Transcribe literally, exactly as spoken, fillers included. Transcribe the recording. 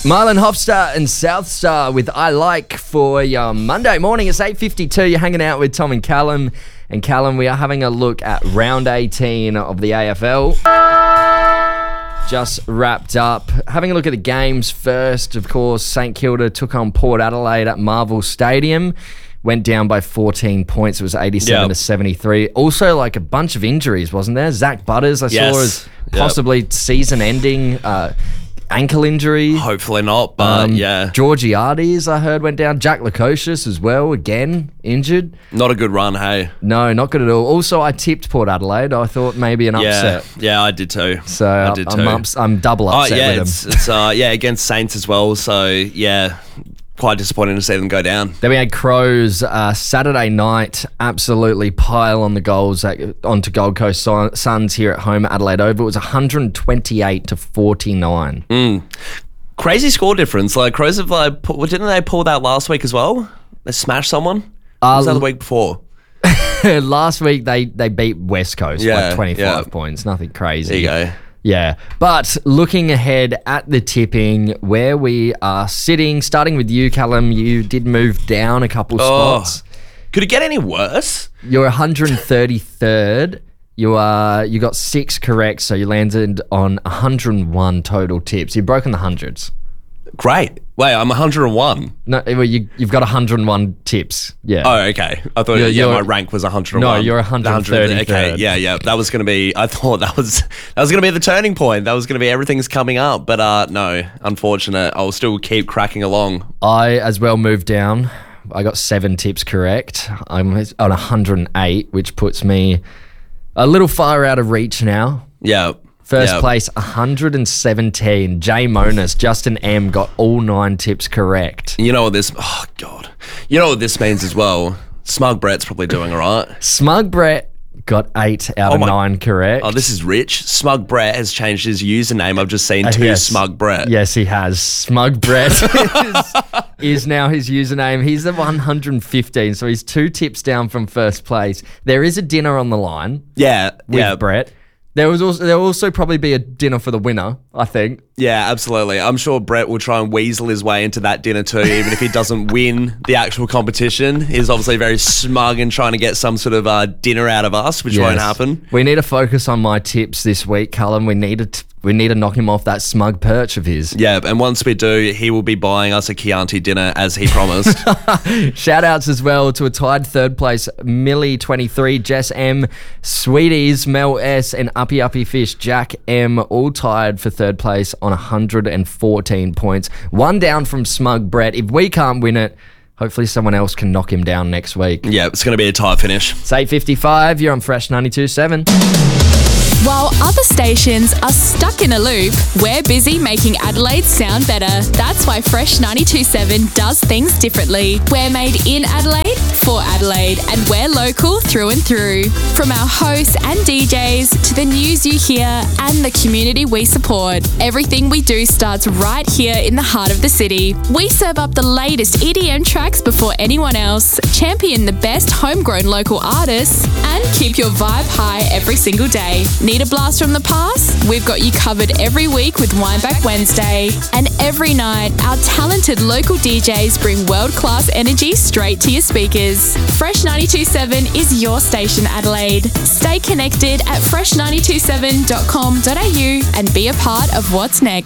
Marlon Hofstar and Southstar with I Like for your Monday morning. It's eight fifty-two. You're hanging out with Tom and Callum. And Callum, we are having a look at round eighteen of the A F L. Just wrapped up. Having a look at the games first, of course, St Kilda took on Port Adelaide at Marvel Stadium. Went down by fourteen points. It was eighty-seven Yep. to seventy-three. Also, like a bunch of injuries, wasn't there? Zach Butters, I Yes. saw, as Yep. possibly season-ending uh, ankle injury. Hopefully not, but Um, yeah. Georgiades, I heard, went down. Jack Lukosius as well, again, injured. Not a good run, hey. No, not good at all. Also, I tipped Port Adelaide. I thought maybe an Yeah, upset. yeah, I did too. So I did I'm, too. ups, I'm double Oh upset yeah, with it's, them. it's uh, yeah against Saints as well. So yeah, quite disappointing to see them go down. Then we had Crows uh, Saturday night, absolutely pile on the goals at, onto Gold Coast Sun- Suns here at home at Adelaide Oval. It was one twenty-eight to forty-nine. Mm. Crazy score difference. Like Crows have like, pu- didn't they pull that last week as well? They smashed someone. Or was that the week before? Last week they, they beat West Coast Yeah, like twenty-five yeah. points. Nothing crazy. There you go. Yeah, but looking ahead at the tipping, where we are sitting, starting with you, Callum, you did move down a couple Oh. spots. Could it get any worse? You're one hundred thirty-third. You are you got six correct, so you landed on one hundred one total tips. You've broken the hundreds. Great. Wait, I'm one hundred one. No, well, you, you've got one hundred one tips. Yeah. Oh, okay. I thought You're- yeah, you're- my rank was one hundred one. No, you're one hundred thirty-third. Okay, yeah, yeah. That was going to be. I thought that was that was going to be the turning point. That was going to be everything's coming up. But uh, no, unfortunate. I'll still keep cracking along. I as well moved down. I got seven tips correct. I'm on one hundred eight, which puts me a little far out of reach now. Yeah. First yeah. place, one hundred seventeen. Jay Monas, Justin M got all nine tips correct. You know what this? Oh God. You know what this means as well. Smug Brett's probably doing all right. Smug Brett got eight out Oh of my- nine correct. Oh, this is rich. Smug Brett has changed his username. I've just seen Uh, two yes. Smug Brett. Yes, he has. Smug Brett is, is now his username. He's the one hundred fifteen, so he's two tips down from first place. There is a dinner on the line Yeah. with yeah. Brett. There was also there will also probably be a dinner for the winner, I think. Yeah, absolutely. I'm sure Brett will try and weasel his way into that dinner too, even if he doesn't win the actual competition. He's obviously very smug and trying to get some sort of uh, dinner out of us, which won't Yes. happen. We need to focus on my tips this week, Callum. We need to t- we need to knock him off that smug perch of his. Yeah, and once we do, he will be buying us a Chianti dinner as he promised. Shout outs as well to a tied third place, Millie twenty-three, Jess M, Sweeties, Mel S, and Uppy Uppy Fish, Jack M, all tied for third place on one hundred fourteen points. One down from Smug Brett. If we can't win it, hopefully someone else can knock him down next week. Yeah, it's going to be a tight finish. It's eight fifty-five. You're on Fresh ninety-two point seven. While other stations are stuck in a loop, we're busy making Adelaide sound better. That's why Fresh ninety-two point seven does things differently. We're made in Adelaide, for Adelaide, and we're local through and through. From our hosts and D Js to the news you hear and the community we support, everything we do starts right here in the heart of the city. We serve up the latest E D M tracks before anyone else, champion the best homegrown local artists, and keep your vibe high every single day. Need a blast from the past? We've got you covered every week with Wineback Wednesday. And every night, our talented local D Js bring world-class energy straight to your speakers. Fresh ninety-two point seven is your station, Adelaide. Stay connected at fresh nine two seven dot com dot a u and be a part of what's next.